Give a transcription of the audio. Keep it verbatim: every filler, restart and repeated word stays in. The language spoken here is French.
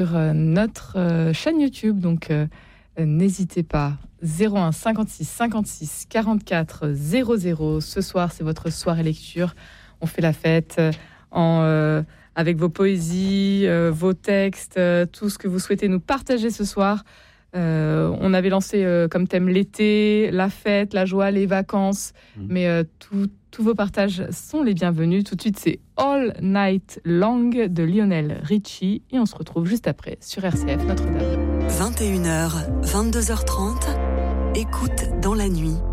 sur notre euh, chaîne YouTube, donc euh, n'hésitez pas. zéro un cinquante-six cinquante-six quarante-quatre zéro zéro. Ce soir, c'est votre soirée lecture. On fait la fête euh, en, euh, avec vos poésies, euh, vos textes, euh, tout ce que vous souhaitez nous partager ce soir. Euh, on avait lancé euh, comme thème l'été, la fête, la joie, les vacances, mmh. mais euh, tout, tous vos partages sont les bienvenus. Tout de suite, c'est All Night Long de Lionel Richie et on se retrouve juste après sur R C F Notre-Dame. vingt et une heures, vingt-deux heures trente, écoute dans la nuit.